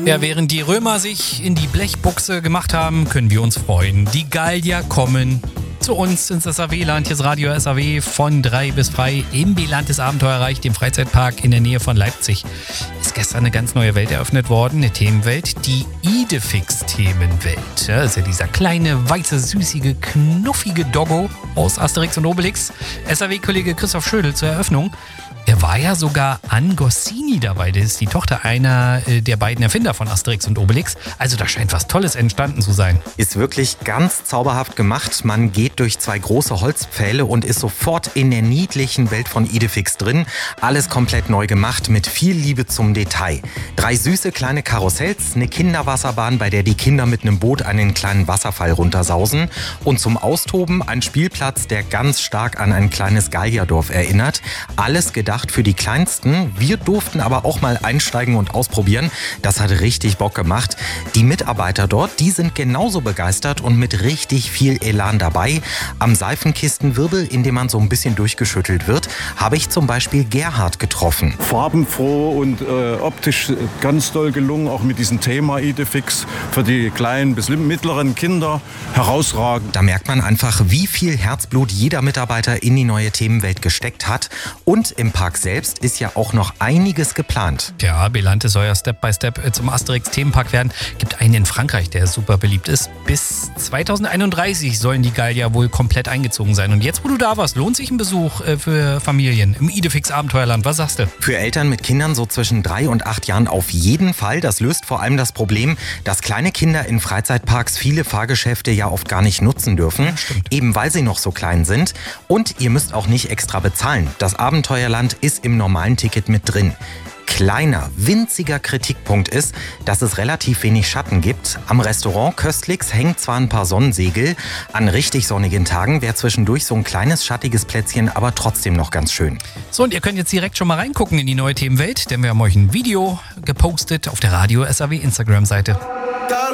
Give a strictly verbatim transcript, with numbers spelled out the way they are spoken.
Ja, während die Römer sich in die Blechbuchse gemacht haben, können wir uns freuen. Die Gallier kommen zu uns ins S A W-Land. Hier ist Radio S A W von drei bis frei im Biland des Abenteuerreich, dem Freizeitpark in der Nähe von Leipzig. Ist gestern eine ganz neue Welt eröffnet worden, eine Themenwelt, die Idefix-Themenwelt. Ja, das ist ja dieser kleine, weiße, süßige, knuffige Doggo aus Asterix und Obelix. S A W-Kollege Christoph Schödel zur Eröffnung. Er war ja sogar an Goscinny dabei. Das ist die Tochter einer äh, der beiden Erfinder von Asterix und Obelix. Also da scheint was Tolles entstanden zu sein. Ist wirklich ganz zauberhaft gemacht. Man geht durch zwei große Holzpfähle und ist sofort in der niedlichen Welt von Idefix drin. Alles komplett neu gemacht mit viel Liebe zum Detail. Drei süße kleine Karussells, eine Kinderwasserbahn, bei der die Kinder mit einem Boot einen kleinen Wasserfall runtersausen. Und zum Austoben ein Spielplatz, der ganz stark an ein kleines Gallierdorf erinnert. Alles gedacht für die Kleinsten. Wir durften aber auch mal einsteigen und ausprobieren. Das hat richtig Bock gemacht. Die Mitarbeiter dort, die sind genauso begeistert und mit richtig viel Elan dabei. Am Seifenkistenwirbel, in dem man so ein bisschen durchgeschüttelt wird, habe ich zum Beispiel Gerhard getroffen. Farbenfroh und äh, optisch ganz toll gelungen, auch mit diesem Thema Idefix für die kleinen bis mittleren Kinder herausragend. Da merkt man einfach, wie viel Herzblut jeder Mitarbeiter in die neue Themenwelt gesteckt hat. Und im Park selbst ist ja auch noch einiges geplant. Ja, Belante soll ja Step by Step zum Asterix-Themenpark werden. Gibt einen in Frankreich, der super beliebt ist. Bis zweitausendeinunddreißig sollen die Gallier wohl komplett eingezogen sein. Und jetzt, wo du da warst, lohnt sich ein Besuch äh, für Familien im Idefix-Abenteuerland. Was sagst du? Für Eltern mit Kindern so zwischen drei und acht Jahren auf jeden Fall. Das löst vor allem das Problem, dass kleine Kinder in Freizeitparks viele Fahrgeschäfte ja oft gar nicht nutzen dürfen. Ja, eben weil sie noch so klein sind. Und ihr müsst auch nicht extra bezahlen. Das Abenteuerland ist im normalen Ticket mit drin. Kleiner, winziger Kritikpunkt ist, dass es relativ wenig Schatten gibt. Am Restaurant Köstlicks hängen zwar ein paar Sonnensegel, an richtig sonnigen Tagen wäre zwischendurch so ein kleines schattiges Plätzchen, aber trotzdem noch ganz schön. So, und ihr könnt jetzt direkt schon mal reingucken in die neue Themenwelt, denn wir haben euch ein Video gepostet auf der Radio S A W Instagram-Seite.